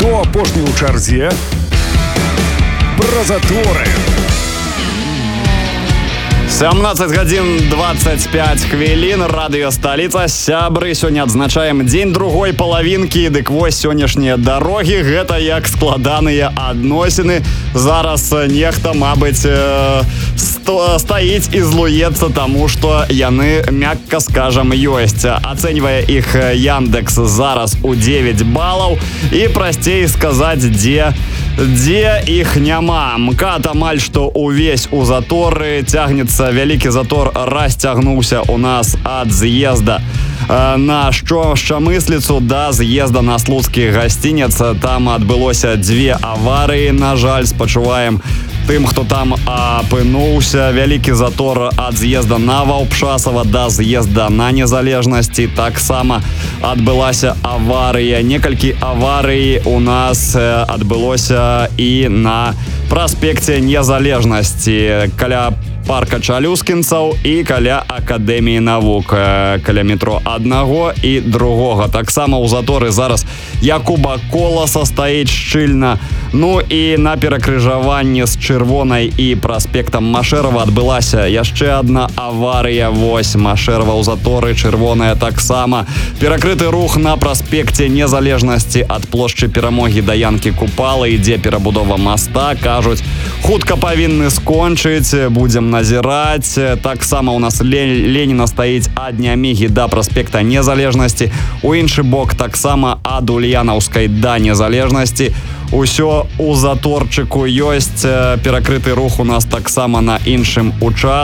Хто апошні ў чарзе? Пра заторы. 17 гадзін 25 хвілін. Радыё Сталіца. Сябры, сёння адзначаем дзень другой палавінкі. Дык вось сённяшнія дарогі. Гэта як складаныя адносіны. Зараз нехта, мабыць, стаіць і злуецца, таму што яны, мякка скажам, ёсць. Ацэньвае іх Яндекс зараз у 9 балаў. І прасцей сказаць, дзе іх няма. МКАД амаль што увесь у заторы. Цягнецца вялікі затор, расцягнуўся у нас ад з'езда на Шчамысліцу да з'езда на слуцкі гасцінец. Там адбылося 2 аварыі, на жаль, спачуваем тым, хто там апынуўся. Вялікі затор ад з'езда на Ваўпшасава да з'езда на Незалежнасці. Таксама адбылася аварыя. Некалькі аварый у нас адбылося і на праспекце Незалежнасці каля парка Чалюскінцаў і каля Акадэміі навук, каля метро аднаго і другога. Таксама ў заторы зараз Якуба Коласа стаіць шчыльна. Ну і на перакрыжаванні з Чырвонай і праспектам Машэрава адбылася яшчэ адна аварыя. Вось Машэрава ў заторы, Чырвоная таксама. Перакрыты рух на праспекце Незалежнасці ад плошчы Перамогі да Янкі Купала. Ідзе перабудова моста. Кажуць, хутка павінны скончыць. Будзем назіраць. Таксама у нас Леніна стаіць ад Нямігі да праспекта Незалежнасці. У іншы бок таксама ад Ульянаўскай да Незалежнасці. Усё у заторчыку ёсць. Перакрыты рух у нас таксама на іншым участку.